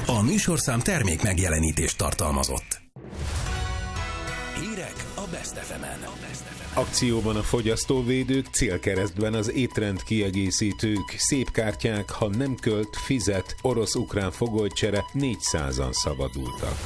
A műsorszám termék megjelenítést tartalmazott. Hírek a Best FM-en. Akcióban a fogyasztóvédők, célkeresztben az étrend kiegészítők, szép kártyák, ha nem költ, fizet, orosz-ukrán fogolycsere, 400-an szabadultak.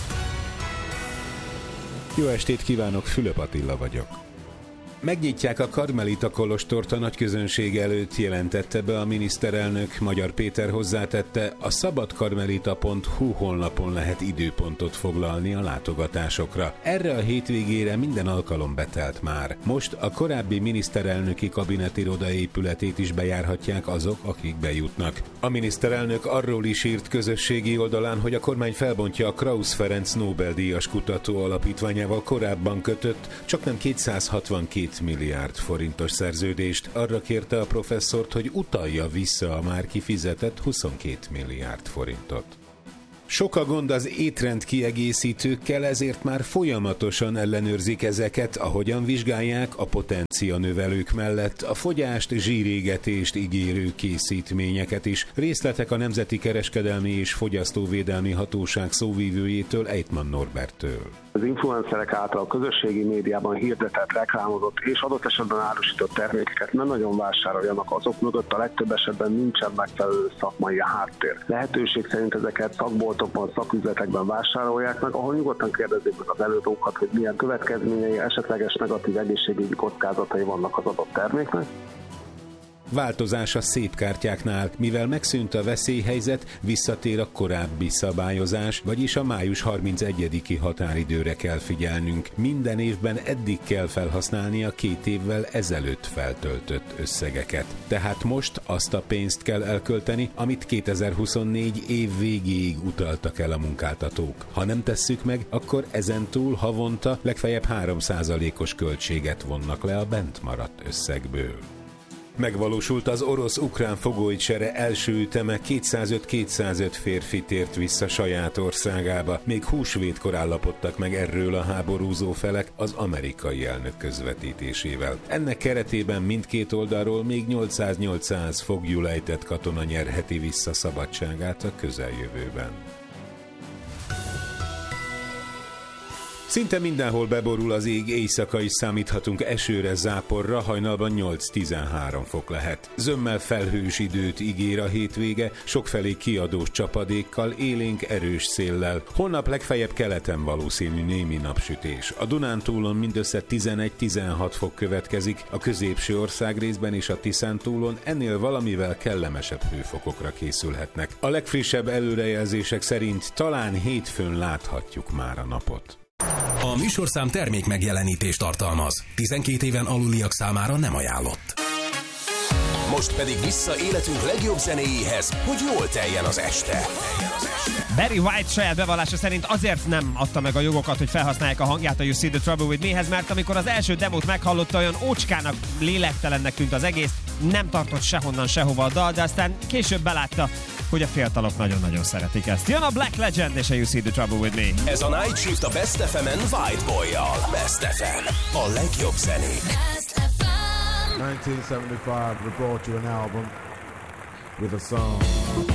Jó estét kívánok, Fülöp Attila vagyok. Megnyitják a Karmelita kolostort a nagyközönség előtt, jelentette be a miniszterelnök. Magyar Péter hozzátette, a szabadkarmelita.hu honlapon lehet időpontot foglalni a látogatásokra. Erre a hétvégére minden alkalom betelt már. Most a korábbi miniszterelnöki kabinetiroda épületét is bejárhatják azok, akik bejutnak. A miniszterelnök arról is írt közösségi oldalán, hogy a kormány felbontja a Krausz Ferenc Nobel-díjas kutató alapítványával korábban kötött, csaknem 262 milliárd forintos szerződést. Arra kérte a professzort, hogy utalja vissza a már kifizetett 22 milliárd forintot. Sok a gond az étrend kiegészítőkkel, ezért már folyamatosan ellenőrzik ezeket, ahogyan vizsgálják a potencia növelők mellett a fogyást, zsírégetést ígérő készítményeket is. Részletek a Nemzeti Kereskedelmi és Fogyasztóvédelmi Hatóság szóvivőjétől, Ejtman Norberttől. Az influencerek által a közösségi médiában hirdetett, reklámozott és adott esetben árusított termékeket nem nagyon vásároljanak, azok mögött a legtöbb esetben nincsen megfelelő szakmai háttér. Lehetőség szerint ezeket szakboltokban, szaküzletekben vásárolják meg, ahol nyugodtan kérdezzék meg az előadókat, hogy milyen következményei, esetleges negatív egészségügyi kockázatai vannak az adott terméknek. Változás a szép kártyáknál, mivel megszűnt a veszélyhelyzet, visszatér a korábbi szabályozás, vagyis a május 31-i határidőre kell figyelnünk. Minden évben eddig kell felhasználni a 2 évvel ezelőtt feltöltött összegeket. Tehát most azt a pénzt kell elkölteni, amit 2024 év végéig utaltak el a munkáltatók. Ha nem tesszük meg, akkor ezentúl havonta legfeljebb 3%-os költséget vonnak le a bent maradt összegből. Megvalósult az orosz-ukrán fogolycsere első üteme, 205 férfi tért vissza saját országába. Még húsvétkor állapodtak meg erről a háborúzó felek az amerikai elnök közvetítésével. Ennek keretében mindkét oldalról még 800 foglyulejtett katona nyerheti vissza szabadságát a közeljövőben. Szinte mindenhol beborul az ég, éjszaka is számíthatunk esőre, záporra, hajnalban 8-13 fok lehet. Zömmel felhős időt ígér a hétvége, sokfelé kiadós csapadékkal, élénk erős széllel. Holnap legfeljebb keleten valószínű némi napsütés. A Dunántúlon mindössze 11-16 fok következik, a középső országrészben és a Tiszántúlon ennél valamivel kellemesebb hőfokokra készülhetnek. A legfrissebb előrejelzések szerint talán hétfőn láthatjuk már a napot. A műsorszám termék megjelenítést tartalmaz. 12 éven aluliak számára nem ajánlott. Most pedig vissza életünk legjobb zenéjéhez, hogy jól teljen az este. Barry White saját bevallása szerint azért nem adta meg a jogokat, hogy felhasználják a hangját a You See The Trouble With Me-hez, mert amikor az első demót meghallotta, olyan ócskának, lélektelennek tűnt az egész, nem tartott sehonnan sehova a dal, de aztán később belátta, hogy a fiatalok nagyon-nagyon szeretik ezt. Jön a Black Legend és a You See The Trouble With Me. Ez a Night Shift a Best FM-en White Boy-jal. Best FM. A legjobb zenék. 1975, we brought you an album with a song.